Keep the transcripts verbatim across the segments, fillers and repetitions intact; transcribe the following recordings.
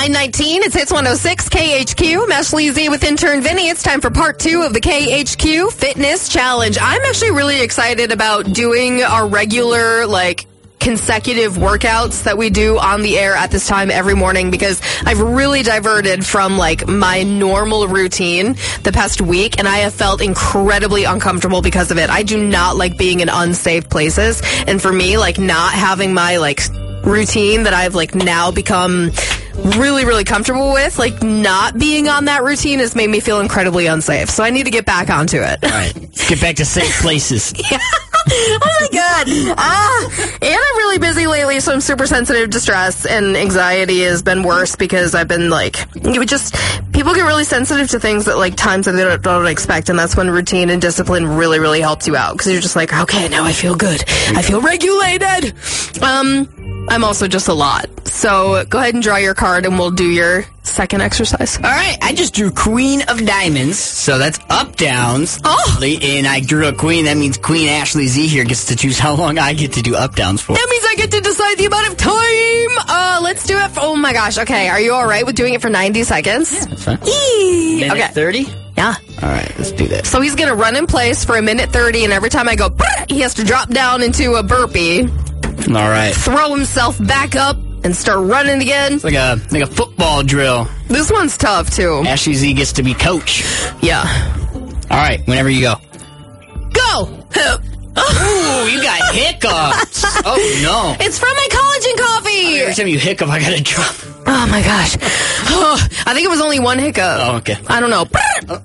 nine nineteen, it's Hits one oh six K H Q. I'm Ashley Z with intern Vinny. It's time for part two of the K H Q Fitness Challenge. I'm actually really excited about doing our regular, like, consecutive workouts that we do on the air at this time every morning because I've really diverted from like my normal routine the past week and I have felt incredibly uncomfortable because of it. I do not like being in unsafe places, and for me, like, not having my like routine that I've like now become really, really comfortable with, like, not being on that routine has made me feel incredibly unsafe. So I need to get back onto it. All right, let's get back to safe places. Yeah. Oh my god. Ah, and I'm really busy lately, so I'm super sensitive to stress, and anxiety has been worse because I've been like, you would just, people get really sensitive to things at like times that they don't, don't expect, and that's when routine and discipline really, really helps you out because you're just like, okay, now I feel good. I feel regulated. Um, I'm also just a lot. So go ahead and draw your card and we'll do your second exercise. All right, I just drew Queen of Diamonds, so that's up, downs. Oh! And I drew a queen. That means Queen Ashley Z here gets to choose how long I get to do up, downs for. That means I get to decide the amount of time. Uh, let's do it for, oh my gosh. Okay, are you all right with doing it for ninety seconds? Yeah, that's fine. Eee. Minute Okay. thirty? Yeah. All right, let's do that. So he's going to run in place for a minute thirty, and every time I go, he has to drop down into a burpee, All right. throw himself back up, and start running again. It's like a, like a football drill. This one's tough, too. Ashley Z gets to be coach. Yeah. All right, whenever you go. Go! Ooh, you got hiccups. Oh, no. It's from my collagen coffee! Every time you hiccup, I gotta drop. Oh, my gosh. Oh, I think it was only one hiccup. Oh, okay. I don't know.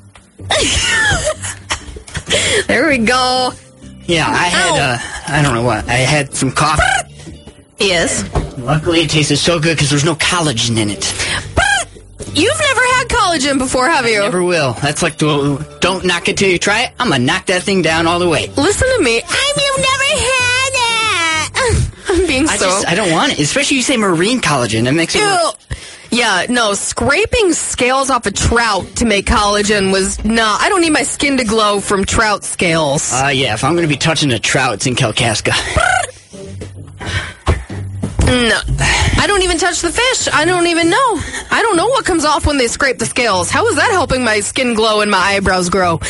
There we go. Yeah, I had, uh, I don't know what. I had some coffee. Yes. Luckily, it tasted so good because there's no collagen in it. You've never had collagen before, have you? Never will. That's like the don't knock it till you try it. I'm gonna knock that thing down all the way. Listen to me. I'm, you've never had it. I'm being I so... just, I don't want it. Especially you say marine collagen. That makes it Ew. worse. Yeah, no, scraping scales off a trout to make collagen was not... I don't need my skin to glow from trout scales. Uh, yeah, if I'm gonna be touching a trout, it's in Kalkaska. No. I don't even touch the fish. I don't even know. I don't know what comes off when they scrape the scales. How is that helping my skin glow and my eyebrows grow?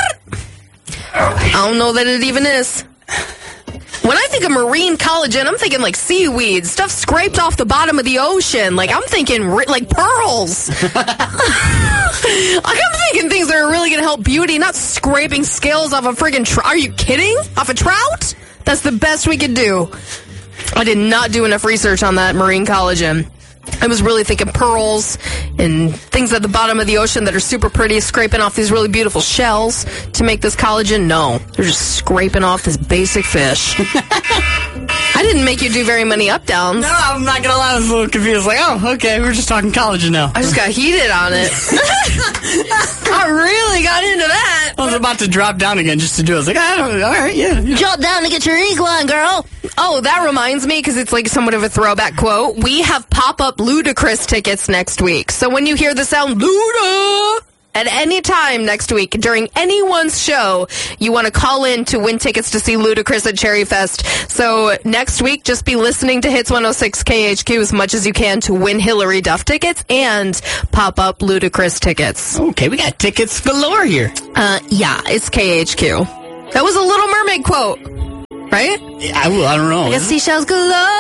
I don't know that it even is. When I think of marine collagen, I'm thinking like seaweed, stuff scraped off the bottom of the ocean. Like, I'm thinking ri- like pearls. Like, I'm thinking things that are really going to help beauty, not scraping scales off a friggin' trout. Are you kidding? Off a trout? That's the best we could do. I did not do enough research on that marine collagen. I was really thinking pearls and things at the bottom of the ocean that are super pretty, scraping off these really beautiful shells to make this collagen. No, they're just scraping off this basic fish. I didn't make you do very many up-downs. No, I'm not gonna lie, I was a little confused. Like, oh, okay, we're just talking collagen now. I just got heated on it. I really got into that. I was about to drop down again just to do it. I was like, I don't, all right, yeah. yeah. Drop down to get your iguan, girl. Oh, that reminds me, because it's like somewhat of a throwback quote. We have pop-up Ludacris tickets next week. So when you hear the sound Luda at any time next week during anyone's show, you want to call in to win tickets to see Ludacris at Cherry Fest. So next week, just be listening to Hits one oh six K H Q as much as you can to win Hillary Duff tickets and pop-up Ludacris tickets. Okay, we got tickets galore here. Uh, yeah, it's K H Q. That was a Little Mermaid quote, right? I, I don't know. I guess seashells galore.